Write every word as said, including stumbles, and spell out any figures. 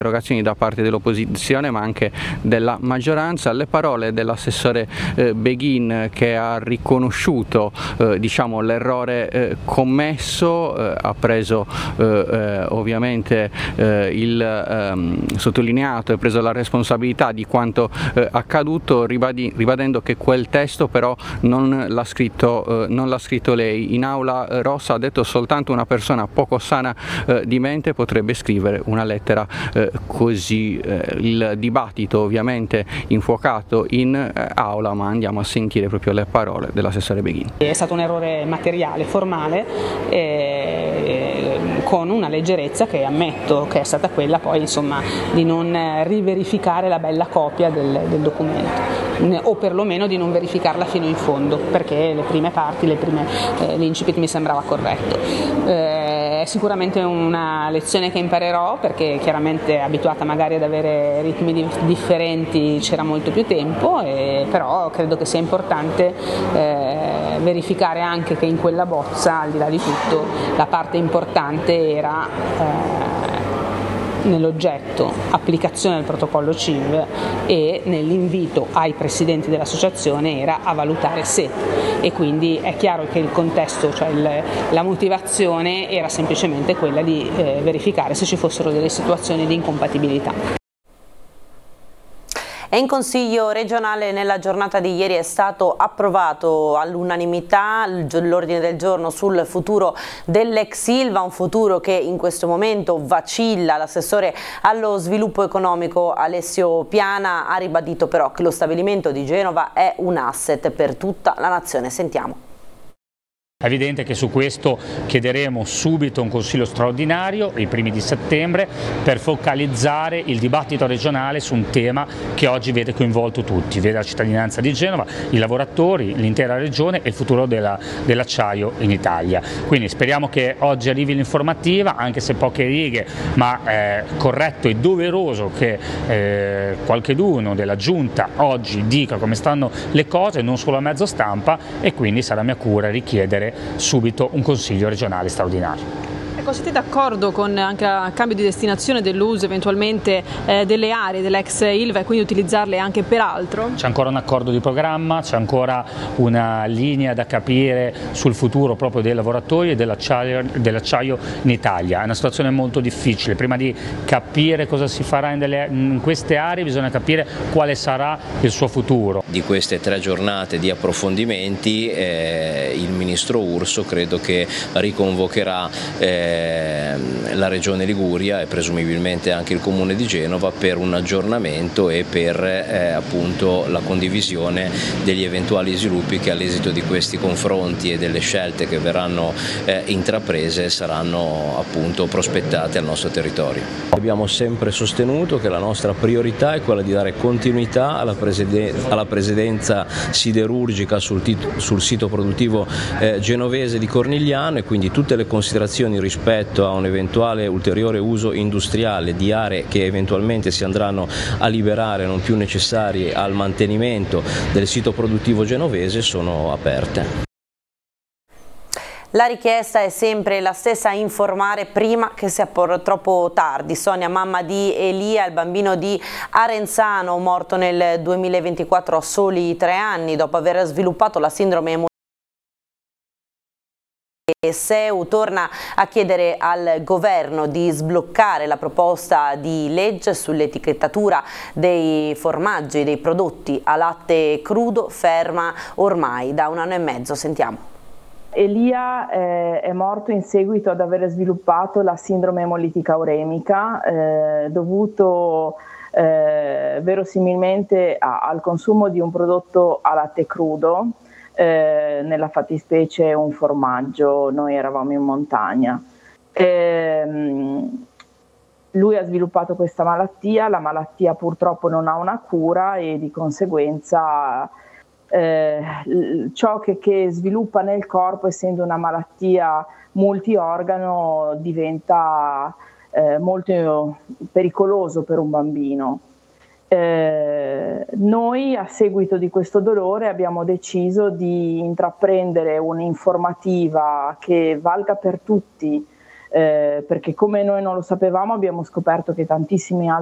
interrogazioni da parte dell'opposizione ma anche della maggioranza. Le parole dell'assessore eh, Beghin, che ha riconosciuto eh, diciamo, l'errore eh, commesso, eh, ha preso eh, eh, ovviamente eh, il ehm, sottolineato e preso la responsabilità di quanto eh, accaduto, ribadi, ribadendo che quel testo però non l'ha scritto, eh, non l'ha scritto lei. In aula eh, Rossa ha detto: soltanto una persona poco sana eh, di mente potrebbe scrivere una lettera eh, così. Eh, il dibattito ovviamente infuocato in eh, aula, ma andiamo a sentire proprio le parole dell'assessore Beghin. È stato un errore materiale, formale, eh, con una leggerezza che ammetto che è stata quella poi insomma di non riverificare la bella copia del, del documento, o perlomeno di non verificarla fino in fondo, perché le prime parti, le prime, eh, l'incipit mi sembrava corretto. Eh, è sicuramente una lezione che imparerò, perché chiaramente abituata magari ad avere ritmi di, differenti c'era molto più tempo, e, però credo che sia importante eh, verificare anche che in quella bozza, al di là di tutto, la parte importante era eh, nell'oggetto applicazione del protocollo C I V, e nell'invito ai presidenti dell'associazione era a valutare se, e quindi è chiaro che il contesto, cioè il, la motivazione era semplicemente quella di eh, verificare se ci fossero delle situazioni di incompatibilità. E in Consiglio regionale nella giornata di ieri è stato approvato all'unanimità l'ordine del giorno sul futuro dell'ex Ilva, un futuro che in questo momento vacilla. L'assessore allo sviluppo economico Alessio Piana ha ribadito però che lo stabilimento di Genova è un asset per tutta la nazione. Sentiamo. È evidente che su questo chiederemo subito un consiglio straordinario, i primi di settembre, per focalizzare il dibattito regionale su un tema che oggi vede coinvolto tutti, vede la cittadinanza di Genova, i lavoratori, l'intera regione e il futuro della, dell'acciaio in Italia. Quindi speriamo che oggi arrivi l'informativa, anche se poche righe, ma è corretto e doveroso che eh, qualcheduno della Giunta oggi dica come stanno le cose, non solo a mezzo stampa, e quindi sarà mia cura richiedere subito un consiglio regionale straordinario. Ecco, siete d'accordo con anche il cambio di destinazione dell'uso eventualmente eh, delle aree dell'ex Ilva e quindi utilizzarle anche per altro? C'è ancora un accordo di programma, c'è ancora una linea da capire sul futuro proprio dei lavoratori e dell'acciaio, dell'acciaio in Italia. È una situazione molto difficile, prima di capire cosa si farà in, delle, in queste aree bisogna capire quale sarà il suo futuro. Di queste tre giornate di approfondimenti eh, il Ministro Urso credo che riconvocherà eh, la Regione Liguria e presumibilmente anche il Comune di Genova per un aggiornamento e per eh, appunto la condivisione degli eventuali sviluppi che all'esito di questi confronti e delle scelte che verranno eh, intraprese saranno appunto prospettate al nostro territorio. Abbiamo sempre sostenuto che la nostra priorità è quella di dare continuità alla, presiden- alla presidenza siderurgica sul, tit- sul sito produttivo eh, genovese di Cornigliano, e quindi tutte le considerazioni rispetto a un eventuale ulteriore uso industriale di aree che eventualmente si andranno a liberare non più necessarie al mantenimento del sito produttivo genovese sono aperte. La richiesta è sempre la stessa: informare prima che sia troppo tardi. Sonia, mamma di Elia, il bambino di Arenzano, morto nel duemilaventiquattro a soli tre anni dopo aver sviluppato la sindrome emollitica. S E U torna a chiedere al governo di sbloccare la proposta di legge sull'etichettatura dei formaggi, dei prodotti a latte crudo, ferma ormai da un anno e mezzo. Sentiamo. Elia eh, è morto in seguito ad aver sviluppato la sindrome emolitica uremica eh, dovuto eh, verosimilmente a, al consumo di un prodotto a latte crudo, eh, nella fattispecie un formaggio. Noi eravamo in montagna. Eh, lui ha sviluppato questa malattia, la malattia purtroppo non ha una cura e di conseguenza Eh, ciò che, che sviluppa nel corpo, essendo una malattia multiorgano, diventa eh, molto pericoloso per un bambino. Eh, noi, a seguito di questo dolore, abbiamo deciso di intraprendere un'informativa che valga per tutti eh, perché come noi non lo sapevamo abbiamo scoperto che tantissimi altri